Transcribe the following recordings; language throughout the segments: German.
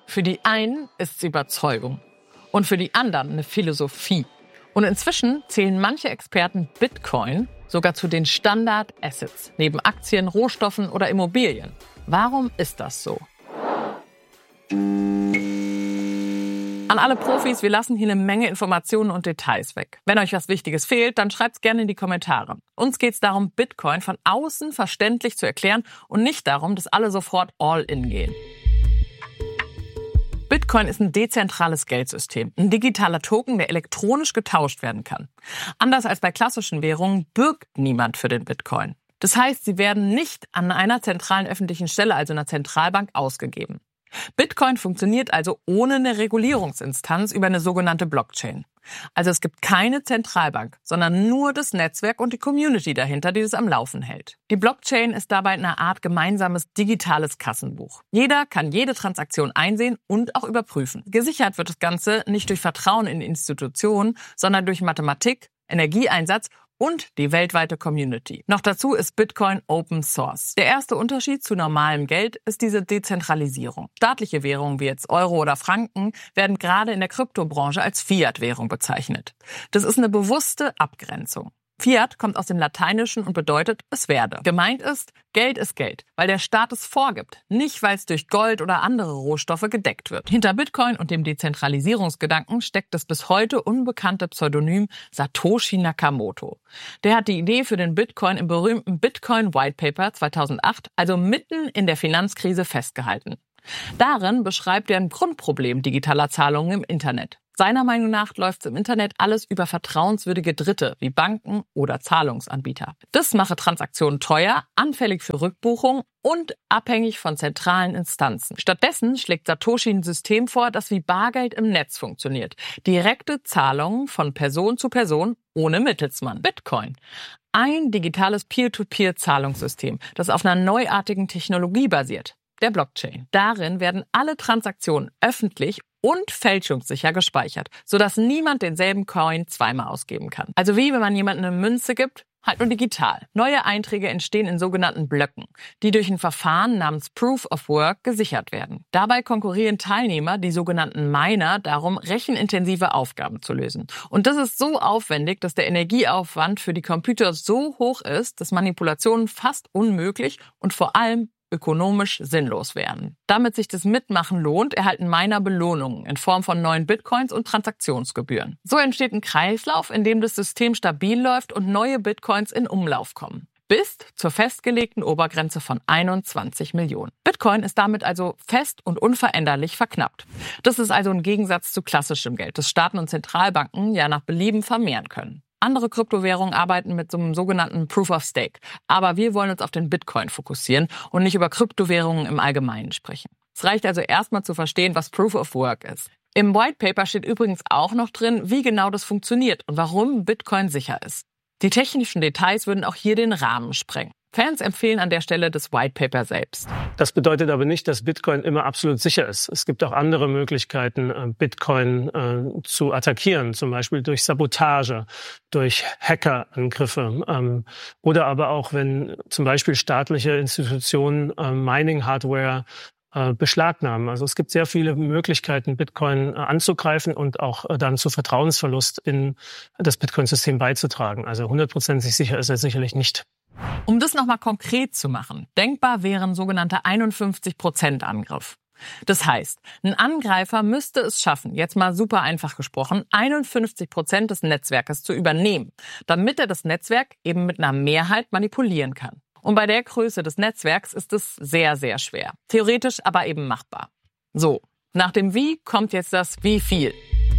Für die einen ist es Überzeugung und für die anderen eine Philosophie. Und inzwischen zählen manche Experten Bitcoin sogar zu den Standard-Assets, neben Aktien, Rohstoffen oder Immobilien. Warum ist das so? An alle Profis, wir lassen hier eine Menge Informationen und Details weg. Wenn euch was Wichtiges fehlt, dann schreibt's gerne in die Kommentare. Uns geht's darum, Bitcoin von außen verständlich zu erklären und nicht darum, dass alle sofort all in gehen. Bitcoin ist ein dezentrales Geldsystem, ein digitaler Token, der elektronisch getauscht werden kann. Anders als bei klassischen Währungen bürgt niemand für den Bitcoin. Das heißt, sie werden nicht an einer zentralen öffentlichen Stelle, also einer Zentralbank, ausgegeben. Bitcoin funktioniert also ohne eine Regulierungsinstanz über eine sogenannte Blockchain. Also es gibt keine Zentralbank, sondern nur das Netzwerk und die Community dahinter, die das am Laufen hält. Die Blockchain ist dabei eine Art gemeinsames digitales Kassenbuch. Jeder kann jede Transaktion einsehen und auch überprüfen. Gesichert wird das Ganze nicht durch Vertrauen in Institutionen, sondern durch Mathematik, Energieeinsatz und die weltweite Community. Noch dazu ist Bitcoin Open Source. Der erste Unterschied zu normalem Geld ist diese Dezentralisierung. Staatliche Währungen wie jetzt Euro oder Franken werden gerade in der Kryptobranche als Fiat-Währung bezeichnet. Das ist eine bewusste Abgrenzung. Fiat kommt aus dem Lateinischen und bedeutet, es werde. Gemeint ist Geld, weil der Staat es vorgibt, nicht weil es durch Gold oder andere Rohstoffe gedeckt wird. Hinter Bitcoin und dem Dezentralisierungsgedanken steckt das bis heute unbekannte Pseudonym Satoshi Nakamoto. Der hat die Idee für den Bitcoin im berühmten Bitcoin White Paper 2008, also mitten in der Finanzkrise, festgehalten. Darin beschreibt er ein Grundproblem digitaler Zahlungen im Internet. Seiner Meinung nach läuft im Internet alles über vertrauenswürdige Dritte wie Banken oder Zahlungsanbieter. Das mache Transaktionen teuer, anfällig für Rückbuchung und abhängig von zentralen Instanzen. Stattdessen schlägt Satoshi ein System vor, das wie Bargeld im Netz funktioniert. Direkte Zahlungen von Person zu Person ohne Mittelsmann. Bitcoin. Ein digitales Peer-to-Peer-Zahlungssystem, das auf einer neuartigen Technologie basiert. Der Blockchain. Darin werden alle Transaktionen öffentlich und fälschungssicher gespeichert, sodass niemand denselben Coin zweimal ausgeben kann. Also wie wenn man jemandem eine Münze gibt, halt nur digital. Neue Einträge entstehen in sogenannten Blöcken, die durch ein Verfahren namens Proof of Work gesichert werden. Dabei konkurrieren Teilnehmer, die sogenannten Miner, darum, rechenintensive Aufgaben zu lösen. Und das ist so aufwendig, dass der Energieaufwand für die Computer so hoch ist, dass Manipulationen fast unmöglich und vor allem ökonomisch sinnlos wären. Damit sich das Mitmachen lohnt, erhalten Miner Belohnungen in Form von neuen Bitcoins und Transaktionsgebühren. So entsteht ein Kreislauf, in dem das System stabil läuft und neue Bitcoins in Umlauf kommen. Bis zur festgelegten Obergrenze von 21 Millionen. Bitcoin ist damit also fest und unveränderlich verknappt. Das ist also ein Gegensatz zu klassischem Geld, das Staaten und Zentralbanken ja nach Belieben vermehren können. Andere Kryptowährungen arbeiten mit so einem sogenannten Proof of Stake. Aber wir wollen uns auf den Bitcoin fokussieren und nicht über Kryptowährungen im Allgemeinen sprechen. Es reicht also erstmal zu verstehen, was Proof of Work ist. Im White Paper steht übrigens auch noch drin, wie genau das funktioniert und warum Bitcoin sicher ist. Die technischen Details würden auch hier den Rahmen sprengen. Fans empfehlen an der Stelle das White Paper selbst. Das bedeutet aber nicht, dass Bitcoin immer absolut sicher ist. Es gibt auch andere Möglichkeiten, Bitcoin zu attackieren, zum Beispiel durch Sabotage, durch Hackerangriffe oder aber auch, wenn zum Beispiel staatliche Institutionen Mining-Hardware beschlagnahmen. Also es gibt sehr viele Möglichkeiten, Bitcoin anzugreifen und auch dann zu Vertrauensverlust in das Bitcoin-System beizutragen. Also 100% sicher ist er sicherlich nicht. Um das nochmal konkret zu machen, denkbar wäre ein sogenannter 51%-Angriff. Das heißt, ein Angreifer müsste es schaffen, jetzt mal super einfach gesprochen, 51% des Netzwerkes zu übernehmen, damit er das Netzwerk eben mit einer Mehrheit manipulieren kann. Und bei der Größe des Netzwerks ist es sehr, sehr schwer. Theoretisch aber eben machbar. So, nach dem Wie kommt jetzt das Wie viel.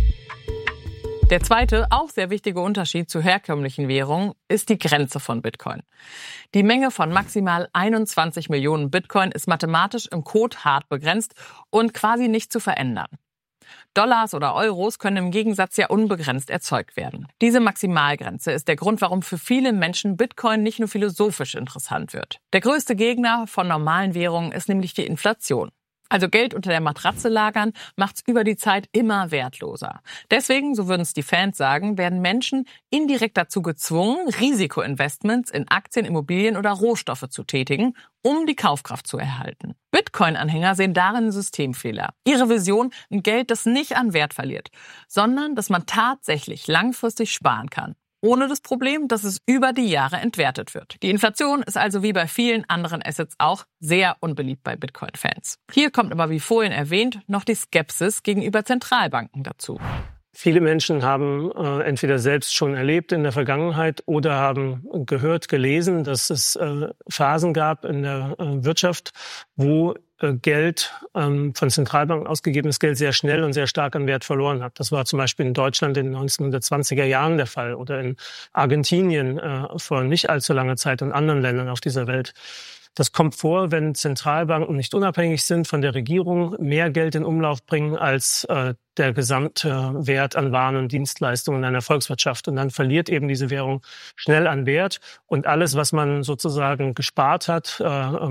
Der zweite, auch sehr wichtige Unterschied zu herkömmlichen Währungen ist die Grenze von Bitcoin. Die Menge von maximal 21 Millionen Bitcoin ist mathematisch im Code hart begrenzt und quasi nicht zu verändern. Dollars oder Euros können im Gegensatz ja unbegrenzt erzeugt werden. Diese Maximalgrenze ist der Grund, warum für viele Menschen Bitcoin nicht nur philosophisch interessant wird. Der größte Gegner von normalen Währungen ist nämlich die Inflation. Also Geld unter der Matratze lagern macht's über die Zeit immer wertloser. Deswegen, so würden es die Fans sagen, werden Menschen indirekt dazu gezwungen, Risikoinvestments in Aktien, Immobilien oder Rohstoffe zu tätigen, um die Kaufkraft zu erhalten. Bitcoin-Anhänger sehen darin einen Systemfehler. Ihre Vision, ein Geld, das nicht an Wert verliert, sondern das man tatsächlich langfristig sparen kann. Ohne das Problem, dass es über die Jahre entwertet wird. Die Inflation ist also wie bei vielen anderen Assets auch sehr unbeliebt bei Bitcoin-Fans. Hier kommt aber, wie vorhin erwähnt, noch die Skepsis gegenüber Zentralbanken dazu. Viele Menschen haben entweder selbst schon erlebt in der Vergangenheit oder haben gehört, gelesen, dass es Phasen gab in der Wirtschaft, wo Geld, von Zentralbanken ausgegebenes Geld sehr schnell und sehr stark an Wert verloren hat. Das war zum Beispiel in Deutschland in den 1920er Jahren der Fall oder in Argentinien vor nicht allzu langer Zeit und anderen Ländern auf dieser Welt. Das kommt vor, wenn Zentralbanken nicht unabhängig sind von der Regierung, mehr Geld in Umlauf bringen als der Gesamtwert an Waren und Dienstleistungen in einer Volkswirtschaft. Und dann verliert eben diese Währung schnell an Wert. Und alles, was man sozusagen gespart hat,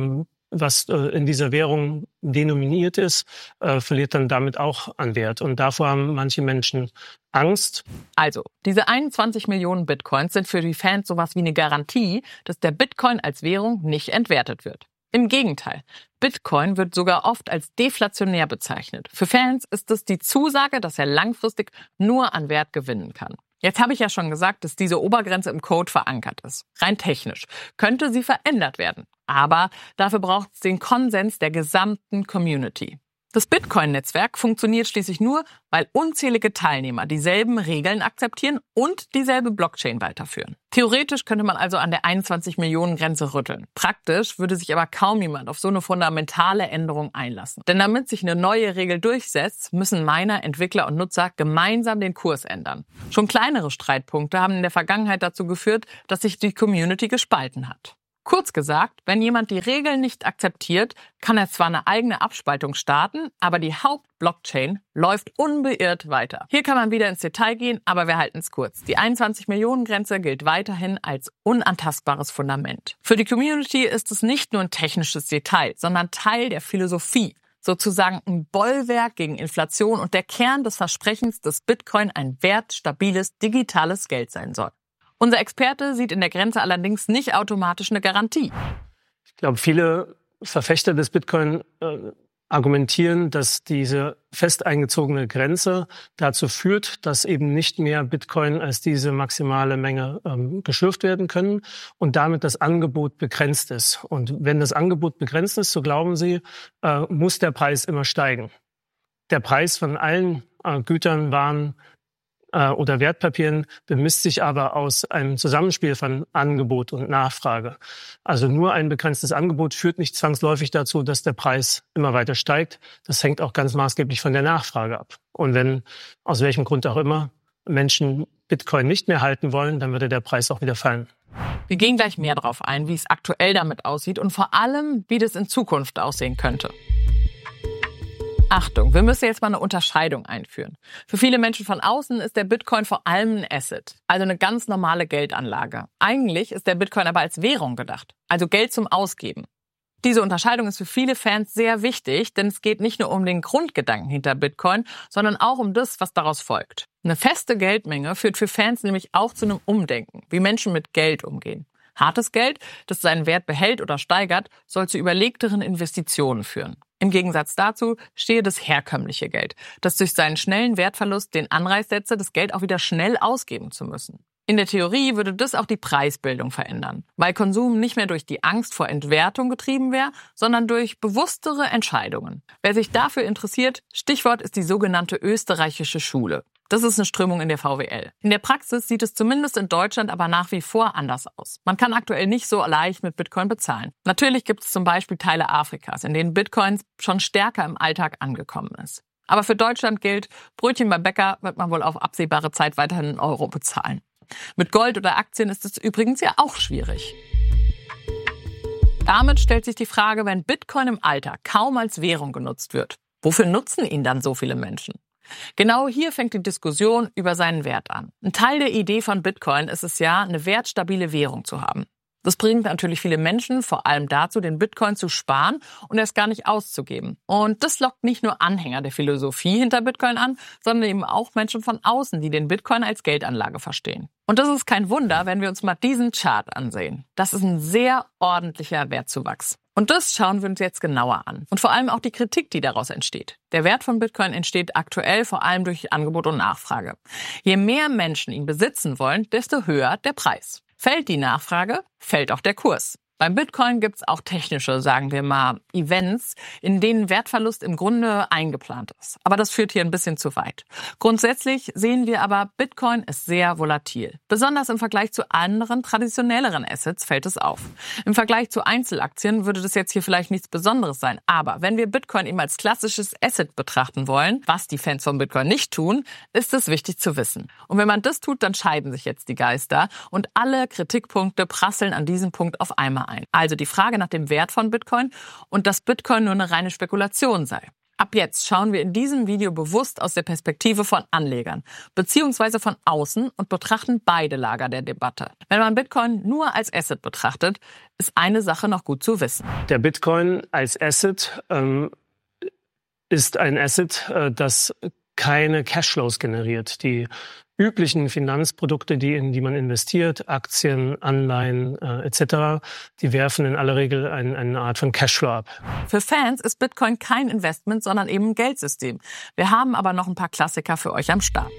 was in dieser Währung denominiert ist, verliert dann damit auch an Wert. Und davor haben manche Menschen Angst. Also, diese 21 Millionen Bitcoins sind für die Fans sowas wie eine Garantie, dass der Bitcoin als Währung nicht entwertet wird. Im Gegenteil, Bitcoin wird sogar oft als deflationär bezeichnet. Für Fans ist es die Zusage, dass er langfristig nur an Wert gewinnen kann. Jetzt habe ich ja schon gesagt, dass diese Obergrenze im Code verankert ist. Rein technisch könnte sie verändert werden. Aber dafür braucht es den Konsens der gesamten Community. Das Bitcoin-Netzwerk funktioniert schließlich nur, weil unzählige Teilnehmer dieselben Regeln akzeptieren und dieselbe Blockchain weiterführen. Theoretisch könnte man also an der 21-Millionen-Grenze rütteln. Praktisch würde sich aber kaum jemand auf so eine fundamentale Änderung einlassen. Denn damit sich eine neue Regel durchsetzt, müssen Miner, Entwickler und Nutzer gemeinsam den Kurs ändern. Schon kleinere Streitpunkte haben in der Vergangenheit dazu geführt, dass sich die Community gespalten hat. Kurz gesagt, wenn jemand die Regeln nicht akzeptiert, kann er zwar eine eigene Abspaltung starten, aber die Hauptblockchain läuft unbeirrt weiter. Hier kann man wieder ins Detail gehen, aber wir halten es kurz. Die 21-Millionen-Grenze gilt weiterhin als unantastbares Fundament. Für die Community ist es nicht nur ein technisches Detail, sondern Teil der Philosophie. Sozusagen ein Bollwerk gegen Inflation und der Kern des Versprechens, dass Bitcoin ein wertstabiles digitales Geld sein soll. Unser Experte sieht in der Grenze allerdings nicht automatisch eine Garantie. Ich glaube, viele Verfechter des Bitcoin argumentieren, dass diese fest eingezogene Grenze dazu führt, dass eben nicht mehr Bitcoin als diese maximale Menge geschürft werden können und damit das Angebot begrenzt ist. Und wenn das Angebot begrenzt ist, so glauben sie, muss der Preis immer steigen. Der Preis von allen Gütern, Waren oder Wertpapieren bemisst sich aber aus einem Zusammenspiel von Angebot und Nachfrage. Also nur ein begrenztes Angebot führt nicht zwangsläufig dazu, dass der Preis immer weiter steigt. Das hängt auch ganz maßgeblich von der Nachfrage ab. Und wenn, aus welchem Grund auch immer, Menschen Bitcoin nicht mehr halten wollen, dann würde der Preis auch wieder fallen. Wir gehen gleich mehr darauf ein, wie es aktuell damit aussieht und vor allem, wie das in Zukunft aussehen könnte. Achtung, wir müssen jetzt mal eine Unterscheidung einführen. Für viele Menschen von außen ist der Bitcoin vor allem ein Asset, also eine ganz normale Geldanlage. Eigentlich ist der Bitcoin aber als Währung gedacht, also Geld zum Ausgeben. Diese Unterscheidung ist für viele Fans sehr wichtig, denn es geht nicht nur um den Grundgedanken hinter Bitcoin, sondern auch um das, was daraus folgt. Eine feste Geldmenge führt für Fans nämlich auch zu einem Umdenken, wie Menschen mit Geld umgehen. Hartes Geld, das seinen Wert behält oder steigert, soll zu überlegteren Investitionen führen. Im Gegensatz dazu stehe das herkömmliche Geld, das durch seinen schnellen Wertverlust den Anreiz setze, das Geld auch wieder schnell ausgeben zu müssen. In der Theorie würde das auch die Preisbildung verändern, weil Konsum nicht mehr durch die Angst vor Entwertung getrieben wäre, sondern durch bewusstere Entscheidungen. Wer sich dafür interessiert, Stichwort ist die sogenannte österreichische Schule. Das ist eine Strömung in der VWL. In der Praxis sieht es zumindest in Deutschland aber nach wie vor anders aus. Man kann aktuell nicht so leicht mit Bitcoin bezahlen. Natürlich gibt es zum Beispiel Teile Afrikas, in denen Bitcoin schon stärker im Alltag angekommen ist. Aber für Deutschland gilt, Brötchen beim Bäcker wird man wohl auf absehbare Zeit weiterhin in Euro bezahlen. Mit Gold oder Aktien ist es übrigens ja auch schwierig. Damit stellt sich die Frage, wenn Bitcoin im Alltag kaum als Währung genutzt wird, wofür nutzen ihn dann so viele Menschen? Genau hier fängt die Diskussion über seinen Wert an. Ein Teil der Idee von Bitcoin ist es ja, eine wertstabile Währung zu haben. Das bringt natürlich viele Menschen vor allem dazu, den Bitcoin zu sparen und erst gar nicht auszugeben. Und das lockt nicht nur Anhänger der Philosophie hinter Bitcoin an, sondern eben auch Menschen von außen, die den Bitcoin als Geldanlage verstehen. Und das ist kein Wunder, wenn wir uns mal diesen Chart ansehen. Das ist ein sehr ordentlicher Wertzuwachs. Und das schauen wir uns jetzt genauer an. Und vor allem auch die Kritik, die daraus entsteht. Der Wert von Bitcoin entsteht aktuell vor allem durch Angebot und Nachfrage. Je mehr Menschen ihn besitzen wollen, desto höher der Preis. Fällt die Nachfrage, fällt auch der Kurs. Beim Bitcoin gibt's auch technische, sagen wir mal, Events, in denen Wertverlust im Grunde eingeplant ist. Aber das führt hier ein bisschen zu weit. Grundsätzlich sehen wir aber, Bitcoin ist sehr volatil. Besonders im Vergleich zu anderen, traditionelleren Assets fällt es auf. Im Vergleich zu Einzelaktien würde das jetzt hier vielleicht nichts Besonderes sein. Aber wenn wir Bitcoin eben als klassisches Asset betrachten wollen, was die Fans von Bitcoin nicht tun, ist es wichtig zu wissen. Und wenn man das tut, dann scheiden sich jetzt die Geister und alle Kritikpunkte prasseln an diesem Punkt auf einmal ein. Also die Frage nach dem Wert von Bitcoin und dass Bitcoin nur eine reine Spekulation sei. Ab jetzt schauen wir in diesem Video bewusst aus der Perspektive von Anlegern beziehungsweise von außen und betrachten beide Lager der Debatte. Wenn man Bitcoin nur als Asset betrachtet, ist eine Sache noch gut zu wissen. Der Bitcoin als Asset ist ein Asset, das keine Cashflows generiert. Die üblichen Finanzprodukte, in die man investiert, Aktien, Anleihen etc., die werfen in aller Regel eine Art von Cashflow ab. Für Fans ist Bitcoin kein Investment, sondern eben ein Geldsystem. Wir haben aber noch ein paar Klassiker für euch am Start.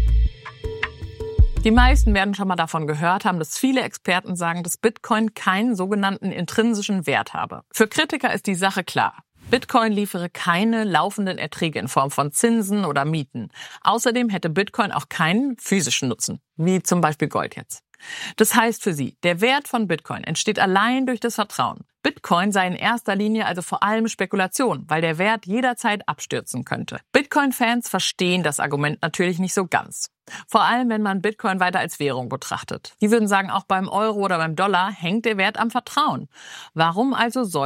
Die meisten werden schon mal davon gehört haben, dass viele Experten sagen, dass Bitcoin keinen sogenannten intrinsischen Wert habe. Für Kritiker ist die Sache klar. Bitcoin liefere keine laufenden Erträge in Form von Zinsen oder Mieten. Außerdem hätte Bitcoin auch keinen physischen Nutzen, wie zum Beispiel Gold jetzt. Das heißt für sie, der Wert von Bitcoin entsteht allein durch das Vertrauen. Bitcoin sei in erster Linie also vor allem Spekulation, weil der Wert jederzeit abstürzen könnte. Bitcoin-Fans verstehen das Argument natürlich nicht so ganz. Vor allem, wenn man Bitcoin weiter als Währung betrachtet. Die würden sagen, auch beim Euro oder beim Dollar hängt der Wert am Vertrauen. Warum also soll